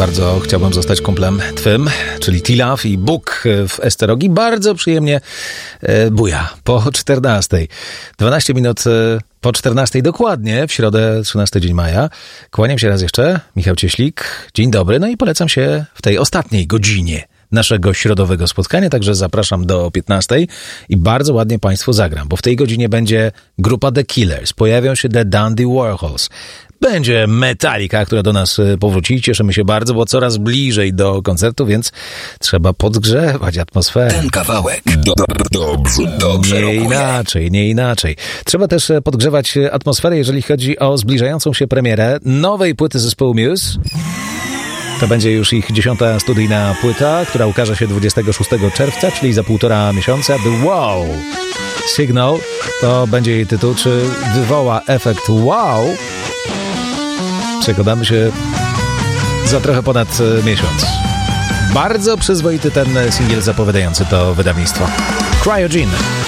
bardzo chciałbym zostać kumplem twym, czyli T-Love i Bóg w Esterogi. Bardzo przyjemnie buja po 14. 12 minut po 14 dokładnie, w środę 13 dzień maja. Kłaniam się raz jeszcze, Michał Cieślik. Dzień dobry, no i polecam się w tej ostatniej godzinie naszego środowego spotkania, także zapraszam do 15 i bardzo ładnie Państwu zagram, bo w tej godzinie będzie grupa The Killers, pojawią się The Dandy Warhols, będzie Metallica, która do nas powróci. Cieszymy się bardzo, bo coraz bliżej do koncertu, więc trzeba podgrzewać atmosferę. Ten kawałek dobrze Nie inaczej. Trzeba też podgrzewać atmosferę, jeżeli chodzi o zbliżającą się premierę nowej płyty zespołu Muse. To będzie już ich 10. studyjna płyta, która ukaże się 26 czerwca, czyli za 1,5 miesiąca. The Wow Signal to będzie jej tytuł. Czy wywoła efekt wow? Przekonamy się za trochę ponad miesiąc. Bardzo przyzwoity ten singiel zapowiadający to wydawnictwo. Cryogen.